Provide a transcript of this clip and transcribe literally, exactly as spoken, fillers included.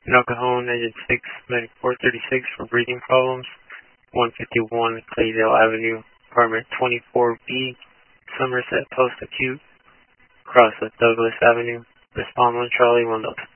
El Cajon, Engine six, Medic four thirty-six for breathing problems. one fifty-one Claydale Avenue, Apartment twenty-four B, Somerset Post Acute, cross of Douglas Avenue. Respond one Charlie, one Delta.